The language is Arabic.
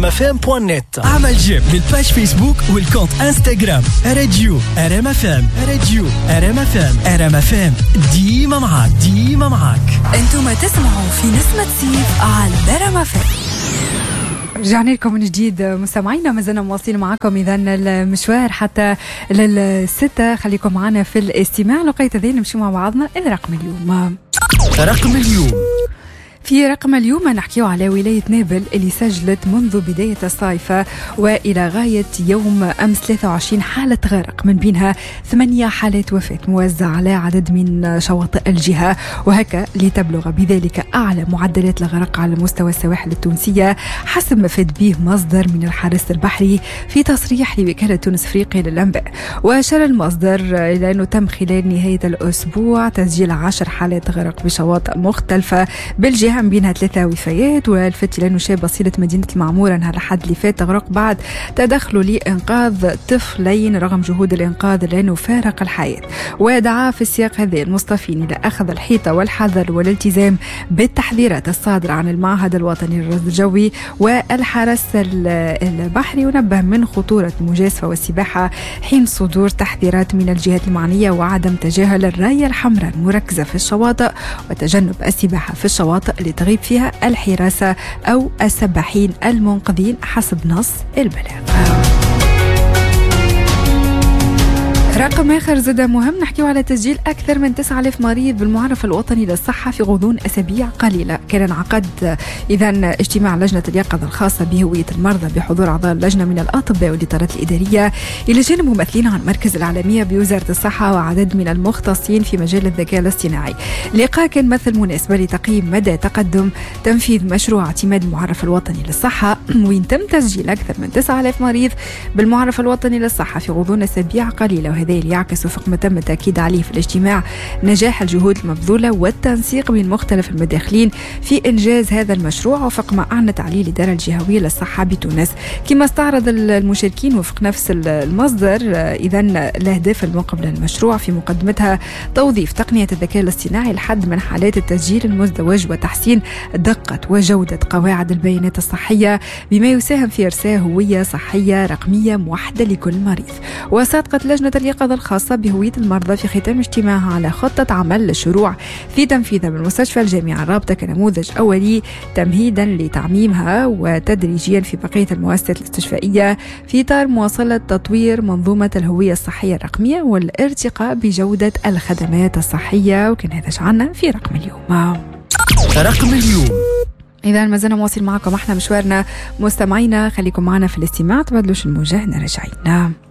rmfm.net. اعمل جيم للباج فيسبوك والكونت انستغرام راديو RMFM. راديو RMFM. RMFM ديما معاك. انتم تسمعوا في نسمة سيف على RMFM. رجعنا لكم من جديد مستمعينا، ما زلنا مواصلين معكم إذا المشوار حتى للستة. خليكم معنا في الاستماع. لقيت ذي نمشي مع بعضنا إلى رقم اليوم. في رقم اليوم نحكيه على ولاية نابل اللي سجلت منذ بداية الصيف وإلى غاية يوم أمس 23 حالة غرق، من بينها 8 حالات وفاة موزعة على عدد من شواطئ الجهة، وهكا لتبلغ بذلك أعلى معدلات الغرق على مستوى السواحل التونسية حسب ما فاد به مصدر من الحرس البحري في تصريح لوكالة تونس أفريقيا للأنباء. وأشار المصدر إلى أنه تم خلال نهاية الأسبوع تسجيل 10 حالات غرق بشواطئ مختلفة بالجهة، من بينها 3 وفيات. والفت إلى أنه شاب بصيلة مدينة المعمورة نهار الأحد اللي فات تغرق بعد تدخله لإنقاذ طفلين رغم جهود الإنقاذ لأنه فارق الحياة. ودعا في السياق هذا المصطفين إلى أخذ الحيطة والحذر والالتزام بالتحذيرات الصادرة عن المعهد الوطني للرصد الجوي والحرس البحري، ونبه من خطورة المجازفة والسباحة حين صدور تحذيرات من الجهات المعنية، وعدم تجاهل الراية الحمراء المركزة في الشواطئ، وتجنب السباحة في الشواطئ اللي تغيب فيها الحراسة أو السباحين المنقذين حسب نص البلاغ. رقم آخر زاد مهم نحكيه على تسجيل أكثر من 9000 مريض بالمعرف الوطني للصحة في غضون أسابيع قليلة. كان انعقد إذن اجتماع لجنة اليقظة الخاصة بهوية المرضى بحضور أعضاء اللجنة من الأطباء والإدارات الإدارية إلى جانب ممثلين عن مركز العالمية بوزارة الصحة وعدد من المختصين في مجال الذكاء الاصطناعي. اللقاء كان مثل مناسبة لتقييم مدى تقدم تنفيذ مشروع اعتماد المعرف الوطني للصحة، وين تم تسجيل أكثر من 9000 مريض بالمعرف الوطني للصحة في غضون أسابيع قليلة. وهذا اللي يعكس وفق ما تم التأكيد عليه في الاجتماع نجاح الجهود المبذولة والتنسيق بين مختلف المداخلين في إنجاز هذا المشروع، وفق ما أعلنت عليه الإدارة الجهوية للصحة بتونس. كما استعرض المشاركين وفق نفس المصدر إذن الأهداف المقابلة للمشروع في مقدمتها توظيف تقنية الذكاء الاصطناعي لحد من حالات التسجيل المزدوج وتحسين دقة وجودة قواعد البيانات الصحية بما يساهم في إرساء هوية صحية رقمية موحدة لكل مريض. وصادقت لجنة اليقظة الخاصة بهوية المرضى في ختام اجتماعها على خطة عمل للشروع في تنفيذها بالمستشفى الجامعة الرابطة كنموذج أولي تمهيدا لتعميمها وتدريجيا في بقية المؤسسات الاستشفائية في إطار مواصلة تطوير منظومة الهوية الصحية الرقمية والارتقاء بجودة الخدمات الصحية. وكان هذا شعرنا في رقم اليوم. إذا ما زلنا مواصل معكم احنا مشوارنا مستمعينا، خليكم معنا في الاستماع، تبادلوش الموجة، نرجعين.